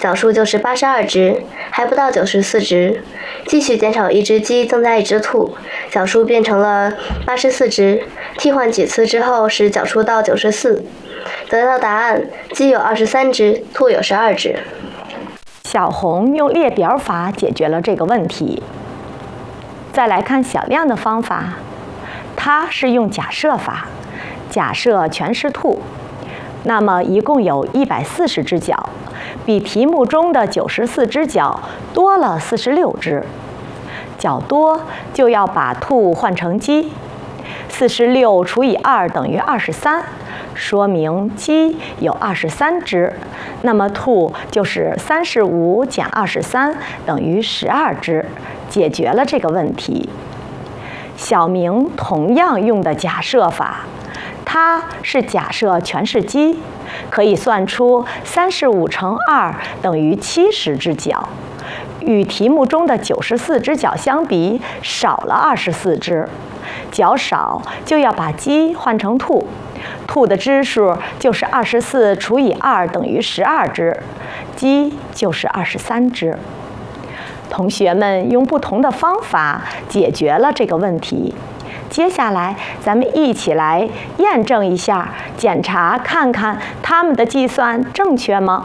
脚数就是82只，还不到94只。继续减少1只鸡，增加1只兔，脚数变成了84只。替换几次之后，使脚数到94。得到答案：鸡有23只，兔有12只。 小红用列表法解决了这个问题。再来看小亮的方法，他是用假设法，假设全是兔，那么一共有140只脚，比题目中的94只脚多了46只。脚多就要把兔换成鸡，46除以2等于23，说明鸡有23只，那么兔就是35减23等于12只，解决了这个问题。小明同样用的假设法，他是假设全是鸡，可以算出35乘2等于70只脚，与题目中的94只脚相比，少了24只。脚少就要把鸡换成兔，兔的只数就是24除以2等于12只，鸡就是23只。同学们用不同的方法解决了这个问题。接下来咱们一起来验证一下，检查看看他们的计算正确吗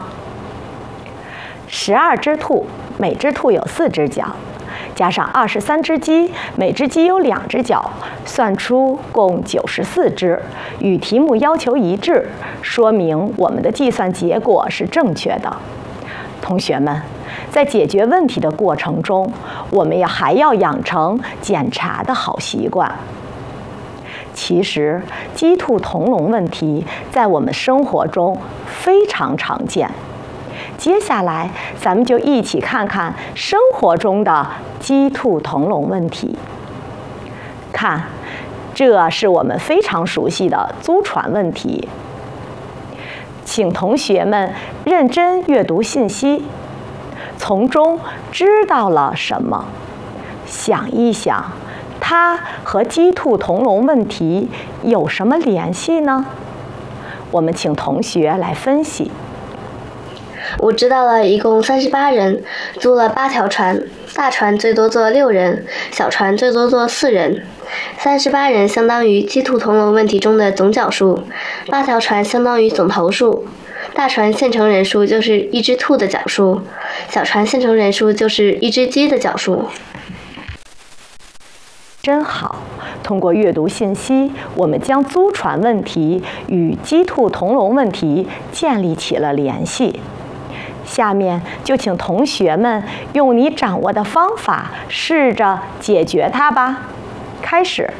？12只兔，每只兔有4只脚，加上23只鸡，每只鸡有2只脚，算出共94只，与题目要求一致，说明我们的计算结果是正确的。同学们，在解决问题的过程中，我们还要养成检查的好习惯。其实，鸡兔同笼问题在我们生活中非常常见。接下来，咱们就一起看看生活中的鸡兔同笼问题。看，这是我们非常熟悉的租船问题。请同学们认真阅读信息，从中知道了什么？想一想，它和鸡兔同笼问题有什么联系呢？我们请同学来分析。 我知道了，一共38人，租了8条船，大船最多坐6人，小船最多坐4人。38人相当于鸡兔同笼问题中的总脚数，8条船相当于总头数。大船现成人数就是1只兔的脚数，小船现成人数就是1只鸡的脚数。 真好！通过阅读信息，我们将租船问题与鸡兔同笼问题建立起了联系。下面就请同学们用你掌握的方法试着解决它吧。开始。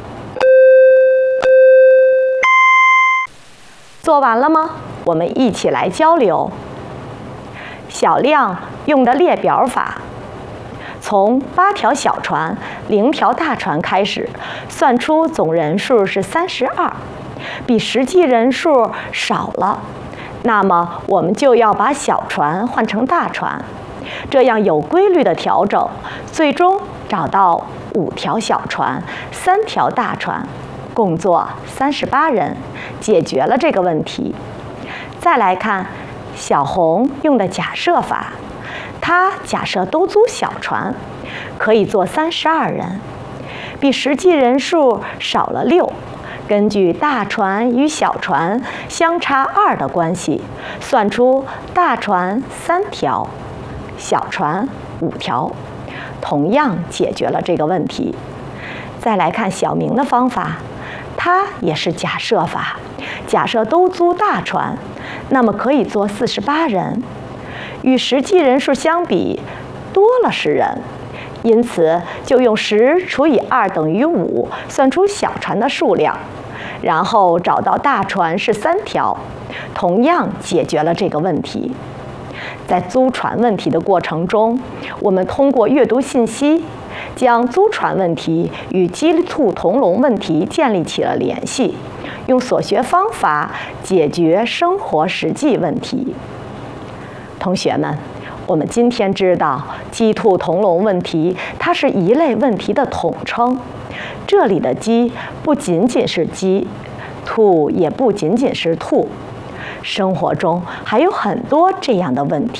做完了吗？我们一起来交流。小亮用的列表法，从8条小船、0条大船开始，算出总人数是32，比实际人数少了。那么我们就要把小船换成大船，这样有规律的调整，最终找到5条小船、3条大船，共坐38人，解决了这个问题。再来看小红用的假设法，她假设都租小船，可以坐32人，比实际人数少了6。根据大船与小船相差2的关系，算出大船3条，小船5条，同样解决了这个问题。再来看小明的方法，他也是假设法，假设都租大船，那么可以坐48人，与实际人数相比多了10人，因此就用10除以2等于5算出小船的数量，然后找到大船是3条，同样解决了这个问题。在租船问题的过程中，我们通过阅读信息，将租船问题与鸡兔同笼问题建立起了联系，用所学方法解决生活实际问题。同学们，我们今天知道鸡兔同笼问题，它是一类问题的统称。这里的鸡不仅仅是鸡，兔也不仅仅是兔。生活中还有很多这样的问题。